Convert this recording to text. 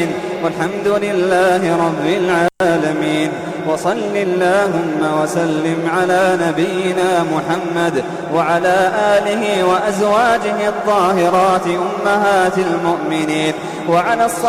والحمد لله رب العالمين. وصل اللهم وسلم على نبينا محمد وعلى آله وأزواجه الطاهرات أمهات المؤمنين وعلى